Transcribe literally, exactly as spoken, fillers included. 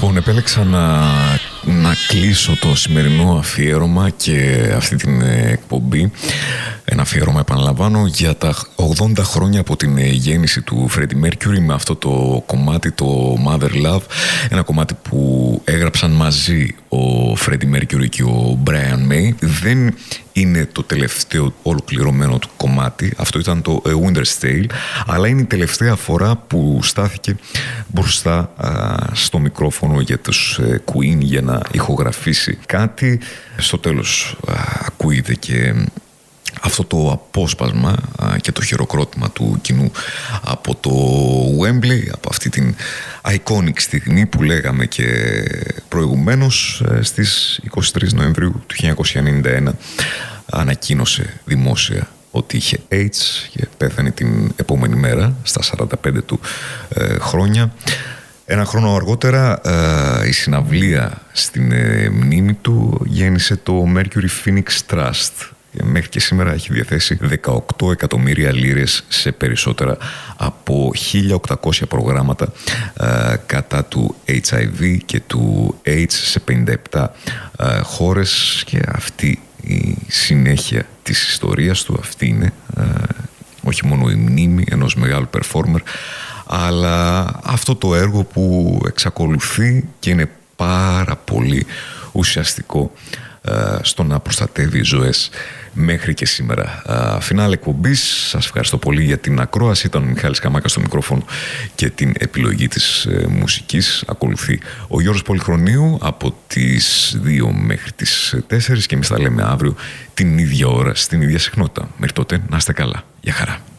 Λοιπόν, επέλεξα να, να κλείσω το σημερινό αφιέρωμα και αυτή την εκπομπή. Ένα αφιέρωμα, επαναλαμβάνω, για τα ογδόντα χρόνια από την γέννηση του Freddie Mercury με αυτό το κομμάτι, το Mother Love. Ένα κομμάτι που έγραψαν μαζί ο Freddie Mercury και ο Brian May. Δεν είναι το τελευταίο ολοκληρωμένο του κομμάτι. Αυτό ήταν το A Winter's Tale, αλλά είναι η τελευταία φορά που στάθηκε μπροστά α, στο μικρόφωνο για τους Queen για να ηχογραφήσει κάτι. Στο τέλος α, ακούγεται και αυτό το απόσπασμα α, και το χειροκρότημα του κοινού από το Wembley, από αυτή την iconic στιγμή που λέγαμε και προηγουμένως. Στις εικοστή τρίτη Νοεμβρίου του χίλια εννιακόσια ενενήντα ένα ανακοίνωσε δημόσια ότι είχε AIDS και πέθανε την επόμενη μέρα στα σαράντα πέντε του ε, χρόνια. Ένα χρόνο αργότερα ε, η συναυλία στην ε, μνήμη του γέννησε το Mercury Phoenix Trust. Μέχρι και σήμερα έχει διαθέσει δεκαοκτώ εκατομμύρια λίρες σε περισσότερα από χίλια οκτακόσια προγράμματα ε, κατά του έιτς άι βι και του AIDS σε πενήντα επτά ε, χώρες, και αυτή η συνέχεια της ιστορίας του, αυτή είναι ε, όχι μόνο η μνήμη ενός μεγάλου performer, αλλά αυτό το έργο που εξακολουθεί και είναι πάρα πολύ ουσιαστικό στο να προστατεύει ζωές μέχρι και σήμερα. Φινάλε εκπομπής. Σας ευχαριστώ πολύ για την ακρόαση. Ήταν ο Μιχάλης Καμάκας στο μικρόφωνο και την επιλογή της ε, μουσικής. Ακολουθεί ο Γιώργος Πολυχρονίου από τις δύο μέχρι τις τέσσερις και εμείς τα λέμε αύριο την ίδια ώρα στην ίδια συχνότητα. Μέχρι τότε να είστε καλά. Γεια χαρά.